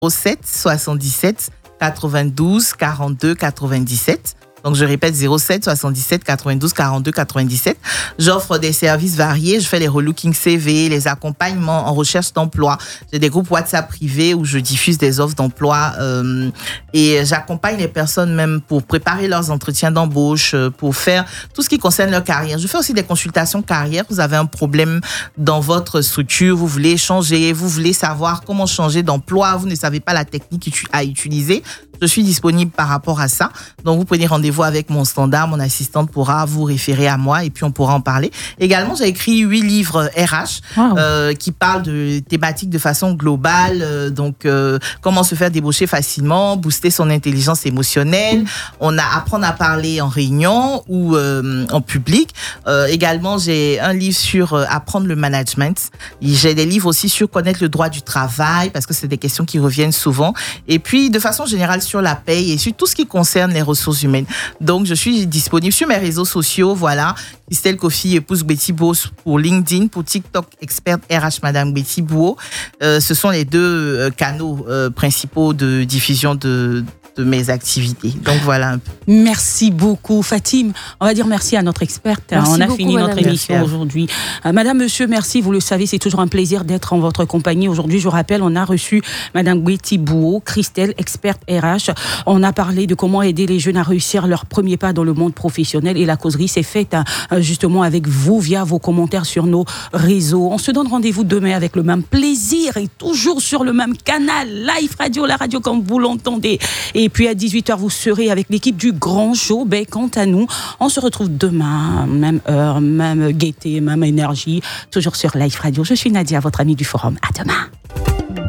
07 77 92 42 97. Donc, je répète, 07 77 92 42 97. J'offre des services variés. Je fais les relooking CV, les accompagnements en recherche d'emploi. J'ai des groupes WhatsApp privés où je diffuse des offres d'emploi et j'accompagne les personnes même pour préparer leurs entretiens d'embauche, pour faire tout ce qui concerne leur carrière. Je fais aussi des consultations carrière. Vous avez un problème dans votre structure, vous voulez changer, vous voulez savoir comment changer d'emploi, vous ne savez pas la technique à utiliser. Je suis disponible par rapport à ça. Donc, vous prenez rendez-vous avec mon standard. Mon assistante pourra vous référer à moi et puis on pourra en parler. Également, j'ai écrit 8 livres RH qui parlent de thématiques de façon globale. Donc, comment se faire débaucher facilement, booster son intelligence émotionnelle. On a apprendre à parler en réunion ou en public. Également, j'ai un livre sur apprendre le management. J'ai des livres aussi sur connaître le droit du travail parce que c'est des questions qui reviennent souvent. Et puis, de façon générale, sur la paye et sur tout ce qui concerne les ressources humaines. Donc, je suis disponible sur mes réseaux sociaux, voilà. Christelle Kofi, épouse Betty Bouot pour LinkedIn, pour TikTok, experte RH Madame Betty Bouot. Ce sont les deux canaux principaux de diffusion de mes activités. Donc, voilà un peu. Merci beaucoup, Fatim. On va dire merci à notre experte. Merci on a beaucoup, fini notre madame. émission aujourd'hui. Madame, monsieur, merci. Vous le savez, c'est toujours un plaisir d'être en votre compagnie. Aujourd'hui, je rappelle, on a reçu Madame Betty Bouot, Christelle, experte RH. On a parlé de comment aider les jeunes à réussir leur premier pas dans le monde professionnel et la causerie s'est faite justement avec vous via vos commentaires sur nos réseaux. On se donne rendez-vous demain avec le même plaisir et toujours sur le même canal, Live Radio, la radio comme vous l'entendez. Et puis à 18h, vous serez avec l'équipe du Grand Show. Ben, quant à nous, on se retrouve demain, même heure, même gaieté, même énergie, toujours sur Live Radio. Je suis Nadia, votre amie du Forum. À demain.